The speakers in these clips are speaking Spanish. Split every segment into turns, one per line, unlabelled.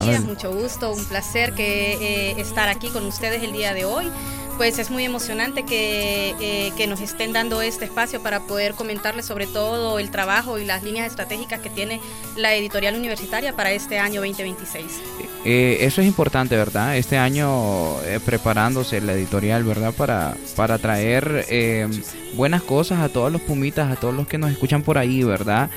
días,
Anabel.
mucho gusto, un placer estar aquí con ustedes el día de hoy. Pues es muy emocionante que nos estén dando este espacio para poder comentarles sobre todo el trabajo y las líneas estratégicas que tiene la editorial universitaria para este año 2026.
Eso es importante, ¿verdad? Este año preparándose la editorial, ¿verdad? Para traer buenas cosas a todos los pumitas, a todos los que nos escuchan por ahí, ¿verdad?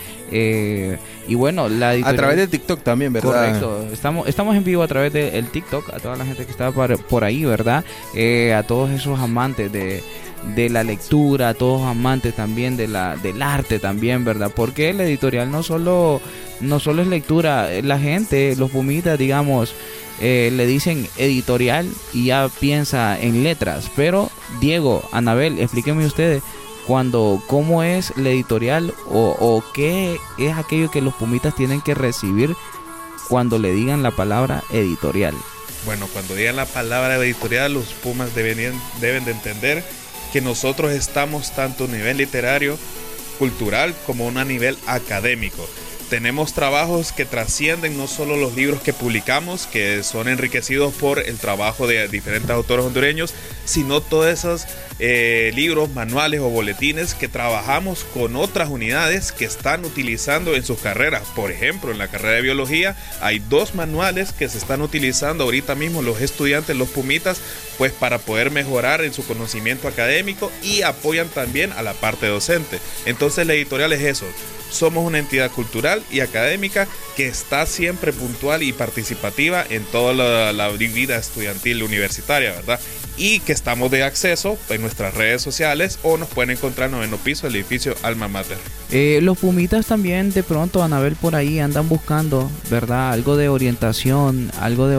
Y bueno, la editorial...
A través de TikTok también, ¿verdad?
Correcto. Estamos en vivo a través del TikTok, a toda la gente que está por ahí, ¿verdad? A todos esos amantes de la lectura, a todos amantes también del arte también, ¿verdad? Porque la editorial no solo es lectura, la gente, los pumitas, digamos, le dicen editorial y ya piensa en letras. Pero Diego, Anabel, explíquenme ustedes cómo es la editorial o qué es aquello que los pumitas tienen que recibir cuando le digan la palabra editorial.
Bueno, cuando digan la palabra editorial, los Pumas deben de entender que nosotros estamos tanto a nivel literario, cultural, como a nivel académico. Tenemos trabajos que trascienden no solo los libros que publicamos, que son enriquecidos por el trabajo de diferentes autores hondureños, sino todos esos libros, manuales o boletines que trabajamos con otras unidades que están utilizando en sus carreras. Por ejemplo, en la carrera de biología hay 2 manuales que se están utilizando ahorita mismo los estudiantes, los pumitas, pues para poder mejorar en su conocimiento académico y apoyan también a la parte docente. Entonces la editorial es eso. Somos una entidad cultural y académica que está siempre puntual y participativa en toda la vida estudiantil universitaria, ¿verdad? Y que estamos de acceso en nuestras redes sociales o nos pueden encontrar en 9º piso del edificio Alma Mater.
Los pumitas también de pronto, Anabel, por ahí andan buscando, ¿verdad? Algo de orientación,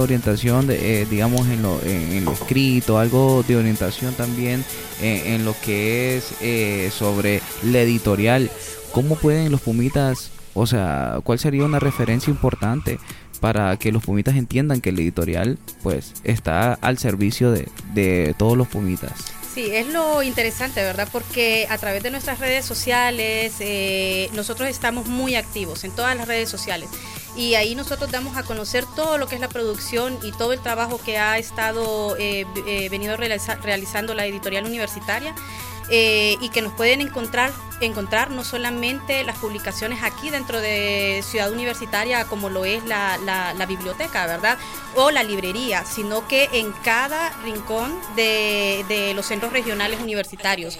digamos en lo escrito, algo de orientación también en lo que es sobre la editorial. ¿Cómo pueden los pumitas, o sea, cuál sería una referencia importante para que los pumitas entiendan que la editorial pues está al servicio de todos los pumitas?
Sí, es lo interesante, ¿verdad? Porque a través de nuestras redes sociales, nosotros estamos muy activos en todas las redes sociales. Y ahí nosotros damos a conocer todo lo que es la producción y todo el trabajo que ha estado venido realizando la editorial universitaria. Y que nos pueden encontrar no solamente las publicaciones aquí dentro de Ciudad Universitaria como lo es la biblioteca, ¿verdad? O la librería, sino que en cada rincón de los centros regionales universitarios.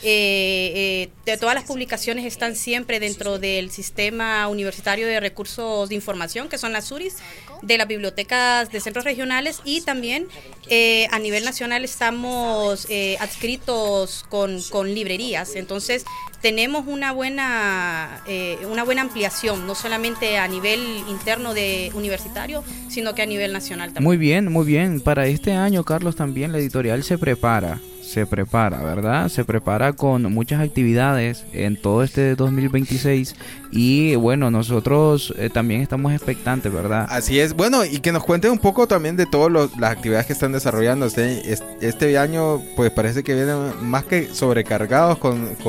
De todas las publicaciones están siempre dentro del Sistema Universitario de Recursos de Información, que son las SURIs, de las bibliotecas de centros regionales, y también a nivel nacional estamos adscritos con librerías. Entonces tenemos una buena ampliación, no solamente a nivel interno de universitario, sino que a nivel nacional también.
Muy bien, muy bien. Para este año, Carlos, también la editorial se prepara, ¿verdad? Se prepara con muchas actividades en todo este 2026 y bueno, nosotros también estamos expectantes, ¿verdad?
Así es. Bueno, y que nos cuenten un poco también de todas las actividades que están desarrollando. Este año pues parece que vienen más que sobrecargados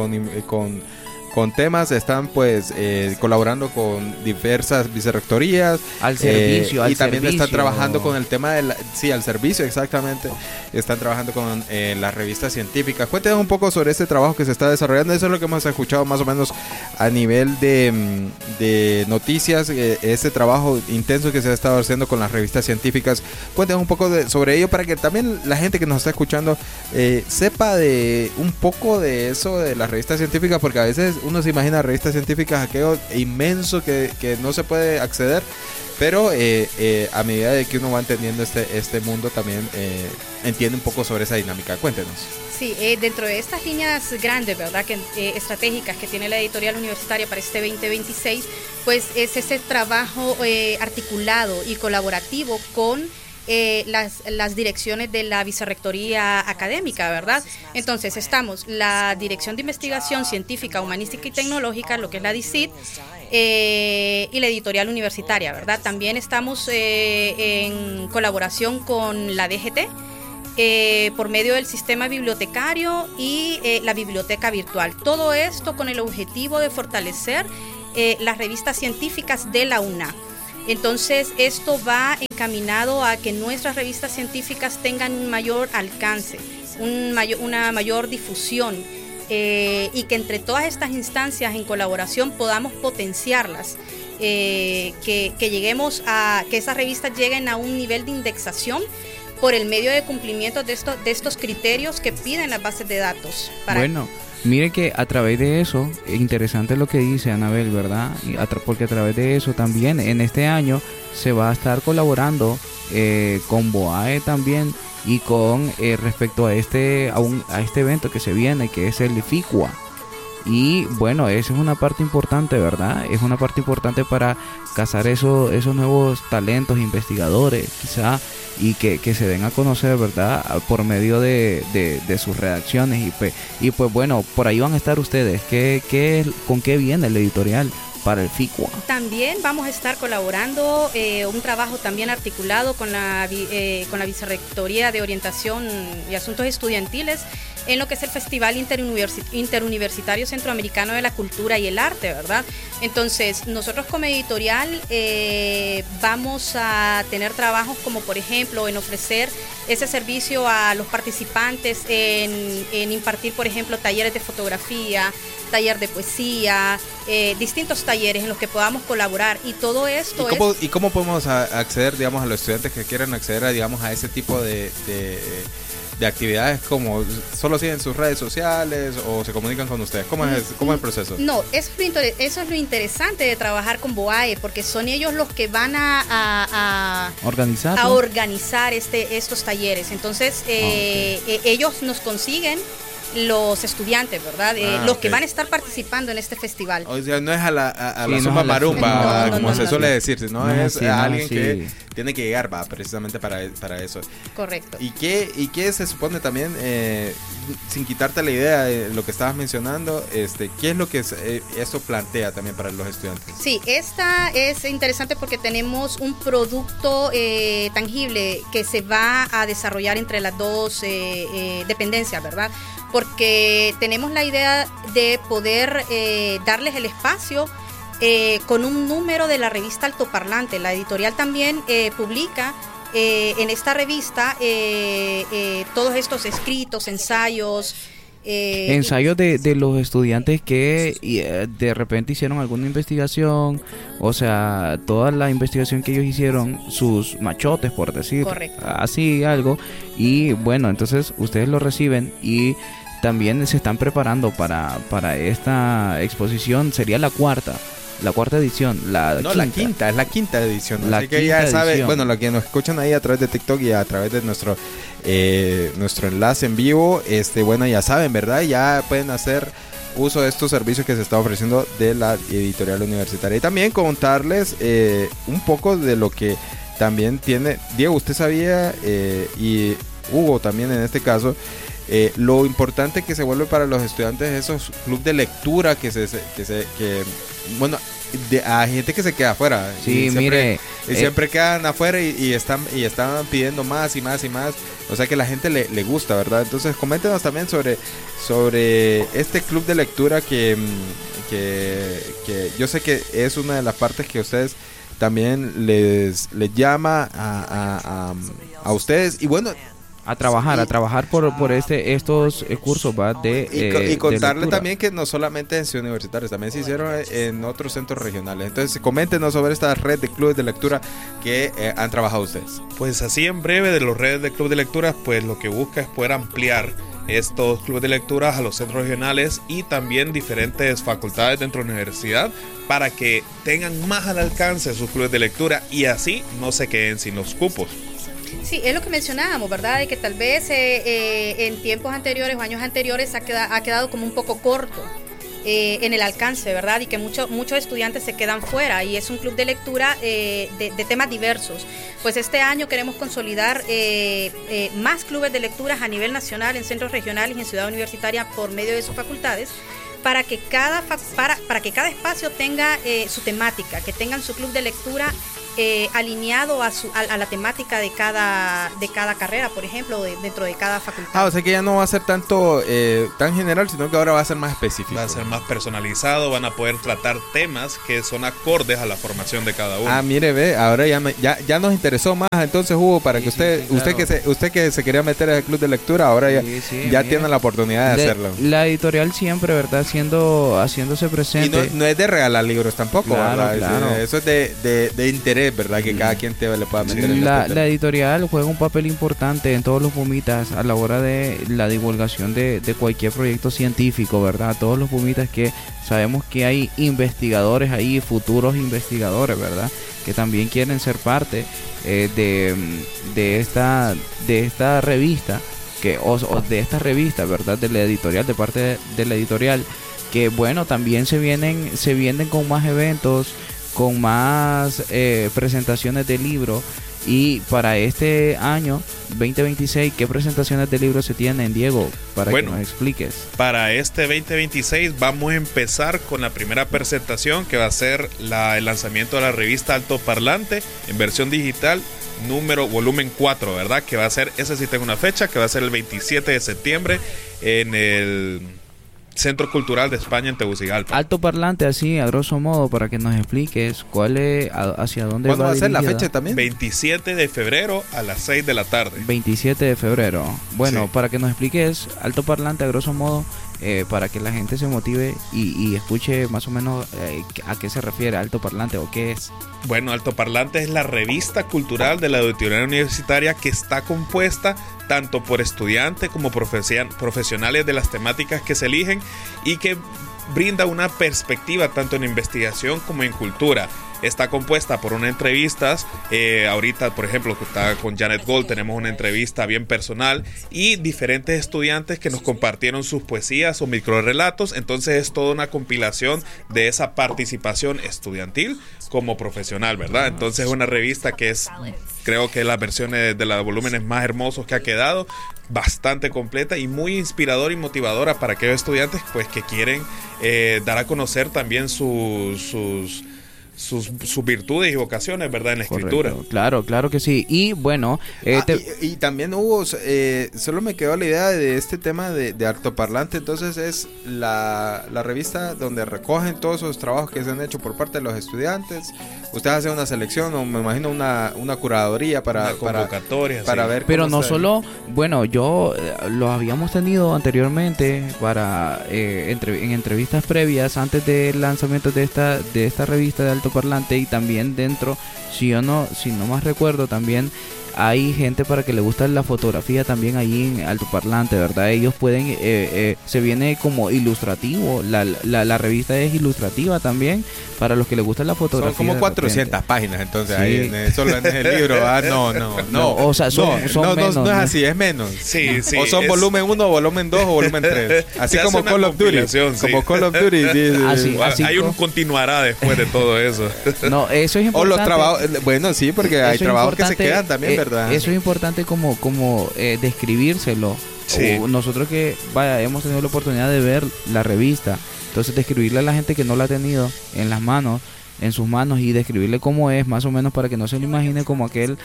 con temas. Están pues colaborando con diversas vicerrectorías
al servicio,
y también están trabajando con el tema al servicio, exactamente. Están trabajando con las revistas científicas. Cuéntenos un poco sobre este trabajo que se está desarrollando. Eso es lo que hemos escuchado más o menos a nivel de noticias, este trabajo intenso que se ha estado haciendo con las revistas científicas. Cuéntenos un poco sobre ello para que también la gente que nos está escuchando sepa de un poco de eso de las revistas científicas, porque a veces uno se imagina revistas científicas aquello inmenso que no se puede acceder, pero a medida de que uno va entendiendo este mundo también entiende un poco sobre esa dinámica. Cuéntenos.
Sí, dentro de estas líneas grandes, ¿verdad?, estratégicas que tiene la editorial universitaria para este 2026, pues es ese trabajo articulado y colaborativo con las direcciones de la vicerrectoría académica, ¿verdad? Entonces estamos la Dirección de Investigación Científica, Humanística y Tecnológica, lo que es la DICIT, y la editorial universitaria, ¿verdad? También estamos en colaboración con la DGT, por medio del sistema bibliotecario y la biblioteca virtual. Todo esto con el objetivo de fortalecer las revistas científicas de la UNA. Entonces, esto va encaminado a que nuestras revistas científicas tengan un mayor alcance, una mayor difusión, y que entre todas estas instancias en colaboración podamos potenciarlas, que lleguemos a que esas revistas lleguen a un nivel de indexación por el medio de cumplimiento de estos criterios que piden las bases de datos.
Bueno, mire que a través de eso, interesante lo que dice Anabel, ¿verdad? Porque a través de eso también en este año se va a estar colaborando con BOAE también, y con respecto a este evento que se viene, que es el FICUA. Y bueno, esa es una parte importante, ¿verdad? Es una parte importante para cazar esos nuevos talentos investigadores, quizá, y que se den a conocer, ¿verdad? Por medio de sus redacciones. Y pues bueno, por ahí van a estar ustedes. ¿Con qué viene el editorial para el FICUA?
También vamos a estar colaborando, un trabajo también articulado con la Vicerrectoría de Orientación y Asuntos Estudiantiles en lo que es el Festival Interuniversitario Centroamericano de la Cultura y el Arte, ¿verdad? Entonces, nosotros como editorial vamos a tener trabajos como, por ejemplo, en ofrecer ese servicio a los participantes en impartir, por ejemplo, talleres de fotografía, taller de poesía, distintos talleres en los que podamos colaborar, y todo esto
¿Y cómo podemos acceder, digamos, a los estudiantes que quieran acceder a, digamos, a ese tipo de actividades? Como solo siguen sus redes sociales o se comunican con ustedes? ¿Cómo es el proceso?
No, eso es lo interesante de trabajar con BOAE, porque son ellos los que van a organizar estos talleres. Entonces, ellos nos consiguen los estudiantes, ¿verdad? Los que van a estar participando en este festival.
O sea, no es a la zumba marumba, como se suele decir, sino es a alguien que tiene que llegar, precisamente para eso.
Correcto.
¿Y qué se supone también, sin quitarte la idea de lo que estabas mencionando, qué es lo que esto plantea también para los estudiantes?
Sí, esta es interesante porque tenemos un producto tangible que se va a desarrollar entre las dos dependencias, ¿verdad? Porque tenemos la idea de poder darles el espacio con un número de la revista Altoparlante. La editorial también publica en esta revista todos estos escritos, ensayos.
Ensayos de los estudiantes que de repente hicieron alguna investigación, o sea, toda la investigación que ellos hicieron, sus machotes, por decir.
Correcto.
Así algo, y bueno, entonces ustedes lo reciben y también se están preparando para esta exposición. Sería la cuarta edición.
La quinta, es la quinta edición. Así que ya saben, bueno, los que nos escuchan ahí a través de TikTok y a través de nuestro enlace en vivo, bueno, ya saben, ¿verdad? Ya pueden hacer uso de estos servicios que se está ofreciendo de la editorial universitaria. Y también contarles un poco de lo que también tiene Diego. Usted sabía, y Hugo también en este caso, lo importante que se vuelve para los estudiantes esos clubes de lectura bueno, a gente que se queda afuera.
Sí, mire,
siempre quedan afuera y están pidiendo más y más y más. O sea que a la gente le gusta, ¿verdad? Entonces coméntenos también sobre este club de lectura que yo sé que es una de las partes que a ustedes también les llama a ustedes. Y bueno, a
trabajar por estos cursos, ¿va?
Y contarle también que no solamente en Ciudad Universitaria, también se hicieron en otros centros regionales. Entonces, coméntenos sobre esta red de clubes de lectura que han trabajado ustedes.
Pues así en breve, de los redes de clubes de lectura, pues lo que busca es poder ampliar estos clubes de lectura a los centros regionales y también diferentes facultades dentro de la universidad, para que tengan más al alcance sus clubes de lectura y así no se queden sin los cupos.
Sí, es lo que mencionábamos, ¿verdad? De que tal vez en tiempos anteriores o años anteriores ha quedado como un poco corto en el alcance, ¿verdad? Y que muchos estudiantes se quedan fuera, y es un club de lectura de temas diversos. Pues este año queremos consolidar más clubes de lecturas a nivel nacional, en centros regionales y en Ciudad Universitaria por medio de sus facultades, para que cada espacio tenga su temática, que tengan su club de lectura alineado a la temática de cada carrera, por ejemplo, dentro de cada facultad.
O sea que ya no va a ser tanto tan general, sino que ahora va a ser más específico.
Va a ser más personalizado, van a poder tratar temas que son acordes a la formación de cada uno.
Mire, ve, ahora ya nos interesó más, entonces Hugo, para que usted que se quería meter al club de lectura, ahora ya tiene la oportunidad de hacerlo.
La editorial siempre, ¿verdad? Haciéndose presente.
Y no es de regalar libros tampoco,
claro,
¿verdad?
Claro.
Eso es de interés, ¿verdad? Que cada quien le pueda meter en
la editorial juega un papel importante en todos los pumitas a la hora de la divulgación de cualquier proyecto científico, ¿verdad? Todos los pumitas que sabemos que hay investigadores ahí, futuros investigadores, ¿verdad? Que también quieren ser parte de esta revista, o de esta revista, ¿verdad? De la editorial, de parte de la editorial, que bueno, también se vienen con más eventos, con más presentaciones de libros. Y para este año 2026, ¿qué presentaciones de libros se tienen, Diego? Para que nos expliques.
Para este 2026 vamos a empezar con la primera presentación, que va a ser el lanzamiento de la revista Alto Parlante en versión digital, volumen 4, ¿verdad? Que va a ser, esa sí tengo una fecha, que va a ser el 27 de septiembre en el Centro Cultural de España en Tegucigalpa.
Alto Parlante, así a grosso modo, para que nos expliques hacia dónde
¿Cuándo va a ser
dirigida?
la fecha también?
27 de febrero a las 6 de la tarde.
27 de febrero. Bueno,
sí.
Para que nos expliques, Alto Parlante, a grosso modo, para que la gente se motive y escuche más o menos a qué se refiere Alto Parlante o qué es.
Bueno, Alto Parlante es la revista cultural de la editorial universitaria, que está compuesta tanto por estudiantes como profesionales de las temáticas que se eligen, y que brinda una perspectiva tanto en investigación como en cultura. Está compuesta por unas entrevistas, ahorita por ejemplo que está con Janet Gold, tenemos una entrevista bien personal, y diferentes estudiantes que nos compartieron sus poesías o microrelatos. Entonces es toda una compilación de esa participación estudiantil como profesional, ¿verdad? Entonces es una revista que creo que es las versiones de los volúmenes más hermosos que ha quedado, bastante completa y muy inspiradora y motivadora para aquellos estudiantes pues que quieren dar a conocer también sus virtudes y vocaciones, ¿verdad? En la escritura.
Claro que sí. Y bueno,
y también hubo, solo me quedó la idea de este tema de altoparlante. Entonces es la revista donde recogen todos esos trabajos que se han hecho por parte de los estudiantes. Ustedes hacen una selección, o me imagino una curaduría para
convocatoria,
para
sí.
ver.
Pero no solo, bueno, yo lo habíamos tenido anteriormente en entrevistas previas antes del lanzamiento de esta revista de Altoparlante, y también dentro, si no más recuerdo, también hay gente para que le gusta la fotografía también ahí en Altoparlante, ¿verdad? Ellos pueden, se viene como ilustrativo, la revista es ilustrativa también, para los que les gusta la fotografía.
Son como 400 páginas, entonces
sí.
Ahí solo en el libro. No,
o sea, son menos,
no es así, es menos.
Sí.
O son volumen 1, volumen 2 o volumen 3. Así como Call of Duty.
Sí.
Como Call of Duty.
Así
hay un continuará después de todo eso.
No, eso es importante.
O los trabajos, bueno, sí, porque hay trabajos que se quedan también, ¿verdad?
Eso es importante como describírselo.
Sí.
Nosotros que hemos tenido la oportunidad de ver la revista, entonces describirle a la gente que no la ha tenido en sus manos, y describirle cómo es, más o menos, para que no se lo imagine como aquel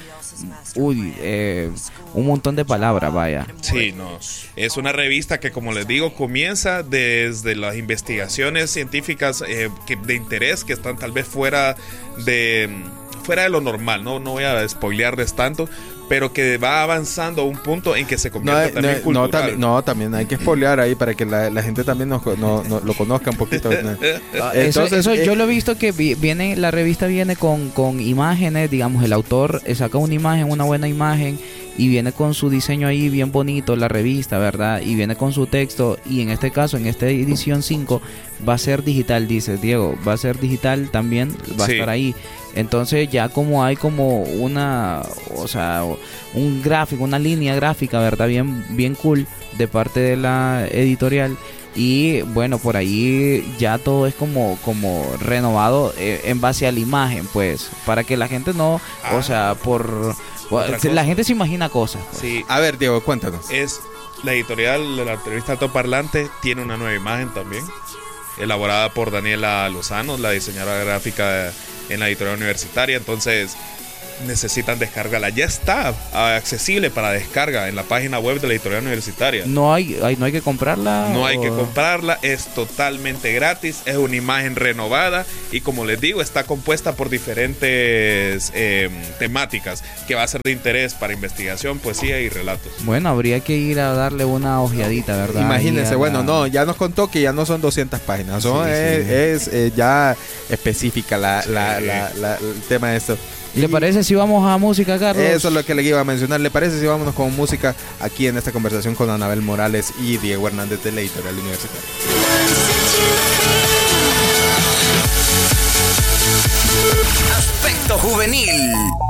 un montón de palabras, vaya.
Sí, no. Es una revista que, como les digo, comienza desde las investigaciones científicas de interés, que están tal vez fuera de lo normal. No voy a spoilearles tanto, pero que va avanzando a un punto en que se convierte también cultural.
También hay que spoilear ahí para que la gente también lo conozca un poquito.
Entonces, yo lo he visto que la revista viene con imágenes, digamos, el autor saca una imagen, una buena imagen, y viene con su diseño ahí bien bonito, la revista, ¿verdad? Y viene con su texto, y en este caso, en esta edición 5, va a ser digital, dice Diego, va a ser digital también, va a estar ahí. Entonces ya como hay como un gráfico, una línea gráfica, ¿verdad? Bien cool de parte de la editorial. Y bueno, por ahí ya todo es como renovado en base a la imagen, pues, para que la gente la gente se imagina cosas, pues.
Sí.
A ver, Diego, cuéntanos.
Es la editorial de la revista Altoparlante, tiene una nueva imagen también, elaborada por Daniela Lozano, la diseñadora gráfica en la editorial universitaria. Entonces necesitan descargarla. Ya está accesible para descarga en la página web de la editorial universitaria.
No hay que comprarla.
No hay que comprarla, es totalmente gratis, es una imagen renovada y como les digo, está compuesta por diferentes temáticas que va a ser de interés para investigación, poesía y relatos.
Bueno, habría que ir a darle una ojeadita, ¿verdad?
Imagínense, bueno, ya nos contó que ya no son 200 páginas, ¿no? Es ya específica el tema de esto.
¿Le parece si vamos a música, Carlos?
Eso es lo que le iba a mencionar. ¿Le parece si vámonos con música aquí en esta conversación con Anabel Morales y Diego Hernández de la editorial universitaria?
Aspecto juvenil.